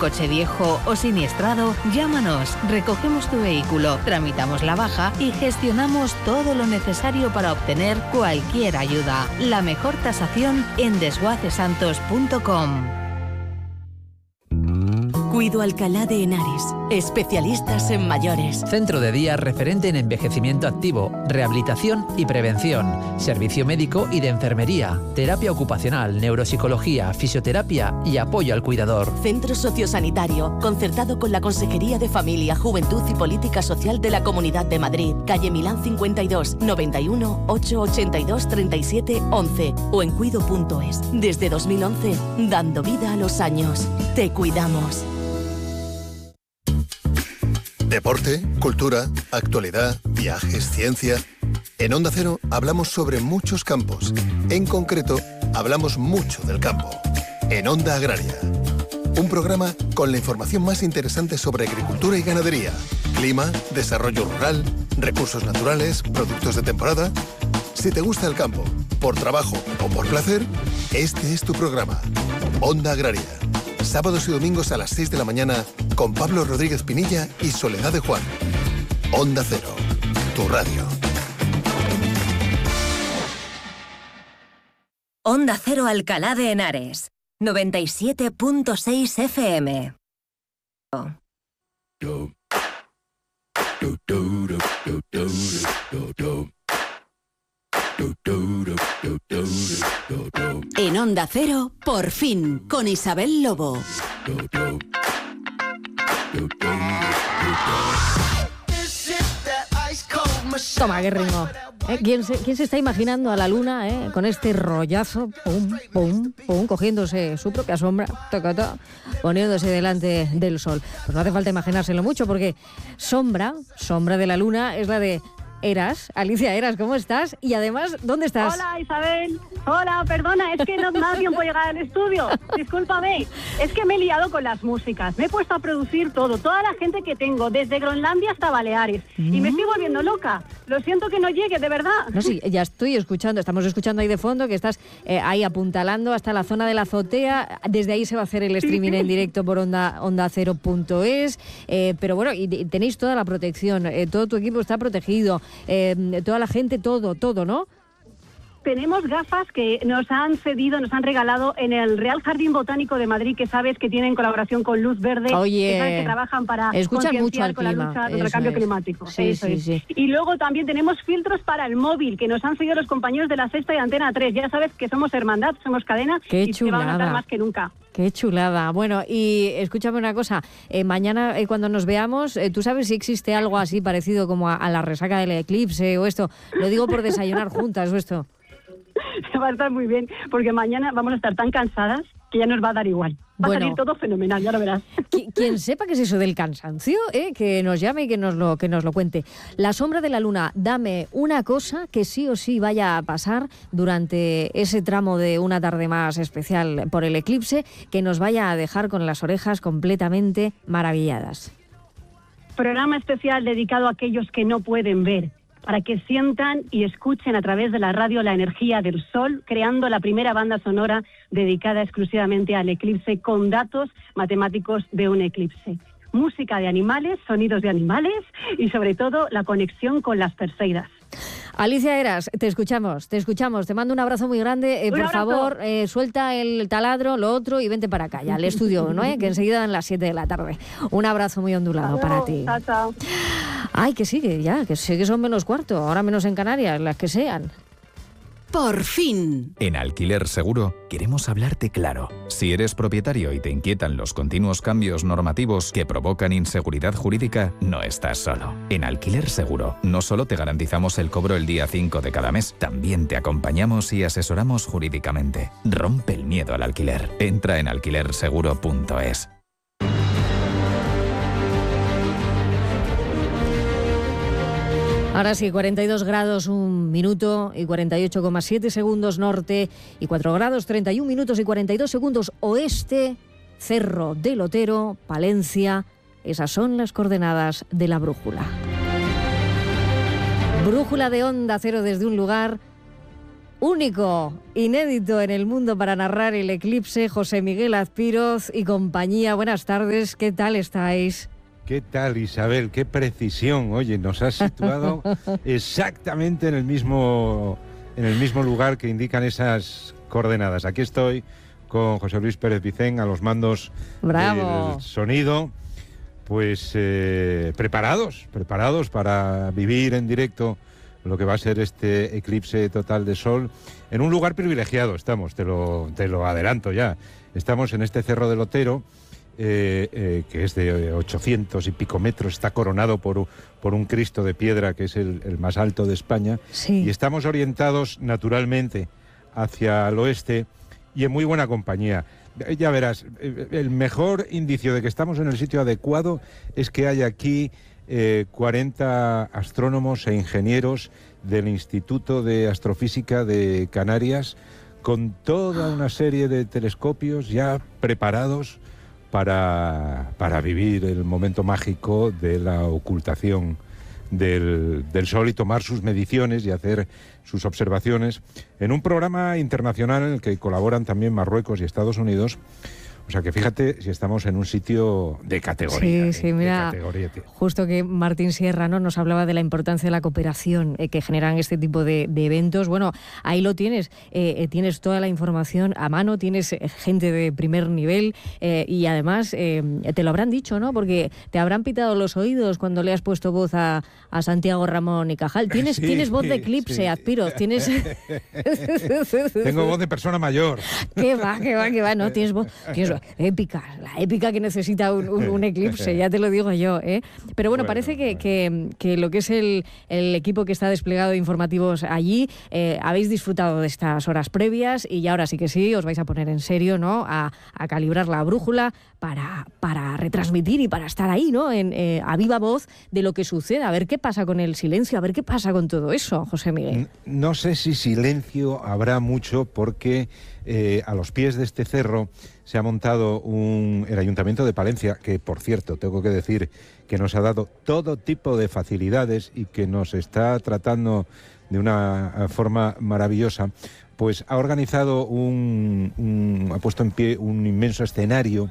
coche viejo o siniestrado? Llámanos, recogemos tu vehículo, tramitamos la baja y gestionamos todo lo necesario para obtener cualquier ayuda. La mejor tasación en desguacesantos.com. Cuido Alcalá de Henares. Especialistas en mayores. Centro de día referente en envejecimiento activo, rehabilitación y prevención. Servicio médico y de enfermería. Terapia ocupacional, neuropsicología, fisioterapia y apoyo al cuidador. Centro sociosanitario, concertado con la Consejería de Familia, Juventud y Política Social de la Comunidad de Madrid. Calle Milán 52, 91 882 37 11 o en cuido.es. Desde 2011, dando vida a los años. Te cuidamos. Deporte, cultura, actualidad, viajes, ciencia. En Onda Cero hablamos sobre muchos campos. En concreto, hablamos mucho del campo. En Onda Agraria. Un programa con la información más interesante sobre agricultura y ganadería, clima, desarrollo rural, recursos naturales, productos de temporada. Si te gusta el campo, por trabajo o por placer, este es tu programa. Onda Agraria. Sábados y domingos a las 6 de la mañana con Pablo Rodríguez Pinilla y Soledad de Juan. Onda Cero, tu radio. Onda Cero Alcalá de Henares, 97.6 FM. En Onda Cero, por fin, con Isabel Lobo. Toma, qué ritmo. ¿Quién se está imaginando a la luna con este rollazo? Pum, pum, pum, cogiéndose su propia sombra, poniéndose delante del sol. Pues no hace falta imaginárselo mucho porque sombra de la luna es la de Eras. Alicia Eras, ¿cómo estás? Y además, ¿dónde estás? Hola, Isabel. Hola, perdona, es que no me da tiempo llegar al estudio. Discúlpame. Es que me he liado con las músicas. Me he puesto a producir todo. Toda la gente que tengo, desde Groenlandia hasta Baleares. Y me estoy volviendo loca. Lo siento que no llegue, de verdad. No, sí, ya estoy escuchando. Estamos escuchando ahí de fondo que estás ahí apuntalando hasta la zona de la azotea. Desde ahí se va a hacer el streaming en directo por ondacero.es. Pero bueno, y tenéis toda la protección. Todo tu equipo está protegido. Toda la gente, todo, ¿no? Tenemos gafas que nos han cedido, nos han regalado en el Real Jardín Botánico de Madrid, que sabes que tienen colaboración con Luz Verde, Oye, que sabes que trabajan para concienciar con la lucha contra el cambio climático. Sí. Y luego también tenemos filtros para el móvil, que nos han cedido los compañeros de La Sexta y Antena 3. Ya sabes que somos hermandad, somos cadena. Qué y chulada. te va a notar más que nunca. Qué chulada. Bueno, y escúchame una cosa. Mañana, cuando nos veamos, ¿tú sabes si existe algo así parecido como a la resaca del eclipse o esto? Lo digo por desayunar juntas o esto. Va a estar muy bien, porque mañana vamos a estar tan cansadas que ya nos va a dar igual. Va a salir todo fenomenal, ya lo verás. Quien sepa qué es eso del cansancio, que nos llame y que nos lo cuente. La sombra de la luna, dame una cosa que sí o sí vaya a pasar durante ese tramo de una tarde más especial por el eclipse, que nos vaya a dejar con las orejas completamente maravilladas. Programa especial dedicado a aquellos que no pueden ver, para que sientan y escuchen a través de la radio la energía del sol, creando la primera banda sonora dedicada exclusivamente al eclipse con datos matemáticos de un eclipse. Música de animales, sonidos de animales y sobre todo la conexión con las Perseidas. Alicia Eras, te escuchamos, te mando un abrazo muy grande, por favor, suelta el taladro, lo otro y vente para acá, ya al estudio, ¿no? Que enseguida dan las 7 de la tarde. Un abrazo muy ondulado para ti. Chao. Ay, que sigue ya, que sé que son menos cuarto, ahora menos en Canarias, las que sean. Por fin. En Alquiler Seguro queremos hablarte claro. Si eres propietario y te inquietan los continuos cambios normativos que provocan inseguridad jurídica, no estás solo. En Alquiler Seguro no solo te garantizamos el cobro el día 5 de cada mes, también te acompañamos y asesoramos jurídicamente. Rompe el miedo al alquiler. Entra en alquilerseguro.es. Ahora sí, 42 grados 1 minuto y 48,7 segundos norte y 4 grados 31 minutos y 42 segundos oeste, Cerro del Otero, Palencia. Esas son las coordenadas de la brújula. Brújula de Onda Cero desde un lugar único, inédito en el mundo para narrar el eclipse, José Miguel Azpiroz y compañía. Buenas tardes, ¿qué tal estáis? ¿Qué tal, Isabel? ¡Qué precisión! Oye, nos has situado exactamente en el mismo lugar que indican esas coordenadas. Aquí estoy con José Luis Pérez Vicén a los mandos ¡Bravo! del sonido, pues preparados para vivir en directo lo que va a ser este eclipse total de sol en un lugar privilegiado. Estamos, te lo adelanto ya, estamos en este Cerro del Otero, que es de 800 y pico metros, está coronado por un Cristo de piedra que es el más alto de España, sí. Y estamos orientados naturalmente hacia el oeste y en muy buena compañía. Ya verás, el mejor indicio de que estamos en el sitio adecuado es que hay aquí 40 astrónomos e ingenieros del Instituto de Astrofísica de Canarias, con toda una serie de telescopios ya preparados para vivir el momento mágico de la ocultación del Sol y tomar sus mediciones y hacer sus observaciones en un programa internacional en el que colaboran también Marruecos y Estados Unidos. O sea que fíjate si estamos en un sitio de categoría. Sí, mira, justo que Martín Sierra, ¿no?, nos hablaba de la importancia de la cooperación que generan este tipo de eventos. Bueno, ahí lo tienes, tienes toda la información a mano, tienes gente de primer nivel y además te lo habrán dicho, ¿no?, porque te habrán pitado los oídos cuando le has puesto voz a Santiago Ramón y Cajal. Tienes voz de eclipse, sí. Azpiroz, tienes... Tengo voz de persona mayor. ¿Qué va? No, tienes voz épica, la épica que necesita un eclipse, ya te lo digo yo, ¿eh? Pero bueno, parece que lo que es el equipo que está desplegado de informativos allí, habéis disfrutado de estas horas previas y ahora sí que sí, os vais a poner en serio, ¿no?, a calibrar la brújula para retransmitir y para estar ahí, ¿no?, a viva voz de lo que suceda, a ver qué pasa con el silencio, a ver qué pasa con todo eso, José Miguel. No sé si silencio habrá mucho porque a los pies de este cerro se ha montado el Ayuntamiento de Palencia, que por cierto, tengo que decir que nos ha dado todo tipo de facilidades y que nos está tratando de una forma maravillosa, pues ha organizado ha puesto en pie un inmenso escenario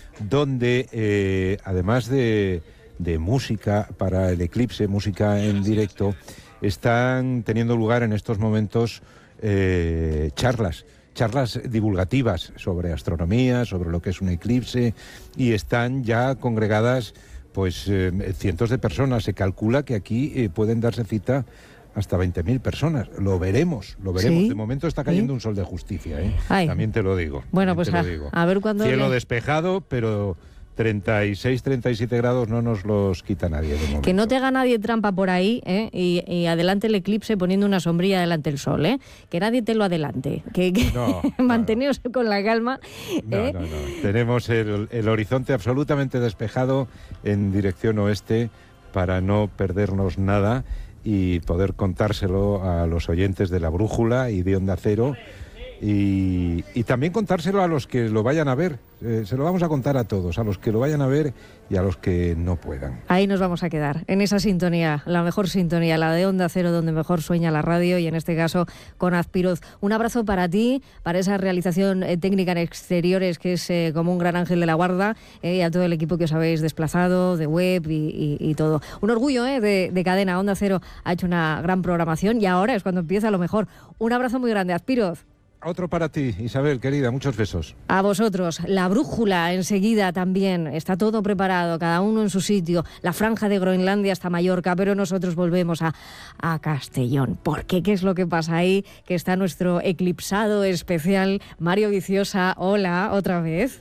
donde además de música para el eclipse, música en directo, están teniendo lugar en estos momentos charlas divulgativas sobre astronomía, sobre lo que es un eclipse, y están ya congregadas pues cientos de personas. Se calcula que aquí pueden darse cita hasta 20.000 personas. Lo veremos. ¿Sí? De momento está cayendo un sol de justicia, ¿eh? También te lo digo. Bueno, pues a ver cuándo... Cielo despejado, pero 36, 37 grados no nos los quita nadie de momento. Que no te haga nadie trampa por ahí, ¿eh? Y adelante el eclipse poniendo una sombrilla delante del sol, ¿eh? Que nadie te lo adelante. No, manteneos con la calma. No. Tenemos el horizonte absolutamente despejado en dirección oeste para no perdernos nada y poder contárselo a los oyentes de La Brújula y de Onda Cero. Y también contárselo a los que lo vayan a ver. Se lo vamos a contar a todos, a los que lo vayan a ver y a los que no puedan. Ahí nos vamos a quedar, en esa sintonía, la mejor sintonía, la de Onda Cero, donde mejor sueña la radio, y en este caso con Azpiroz. Un abrazo para ti, para esa realización técnica en exteriores, que es como un gran ángel de la guarda, y a todo el equipo que os habéis desplazado, de web y todo. Un orgullo de cadena. Onda Cero ha hecho una gran programación y ahora es cuando empieza lo mejor. Un abrazo muy grande, Azpiroz. Otro para ti, Isabel, querida, muchos besos. A vosotros. La brújula enseguida también. Está todo preparado, cada uno en su sitio. La franja de Groenlandia hasta Mallorca, pero nosotros volvemos a Castellón. ¿Por qué? ¿Qué es lo que pasa ahí? Que está nuestro eclipsado especial, Mario Viciosa. Hola, otra vez.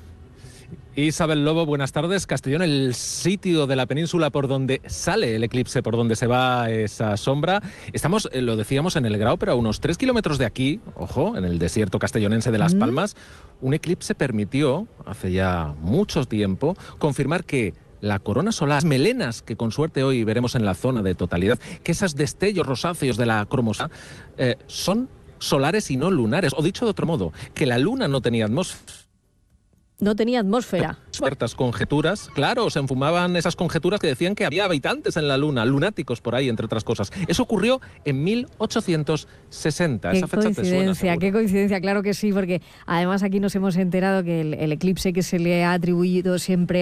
Isabel Lobo, buenas tardes. Castellón, el sitio de la península por donde sale el eclipse, por donde se va esa sombra. Estamos, lo decíamos, en el Grao, pero a unos 3 kilómetros de aquí, ojo, en el desierto castellonense de Las Palmas, un eclipse permitió, hace ya mucho tiempo, confirmar que la corona solar, las melenas que con suerte hoy veremos en la zona de totalidad, que esos destellos rosáceos de la cromosoma son solares y no lunares. O dicho de otro modo, que la luna no tenía atmósfera. No tenía atmósfera. Ciertas conjeturas, claro, se enfumaban esas conjeturas que decían que había habitantes en la Luna, lunáticos por ahí, entre otras cosas. Eso ocurrió en 1860. Qué Esa fecha coincidencia, te qué coincidencia, claro que sí, porque además aquí nos hemos enterado que el eclipse que se le ha atribuido siempre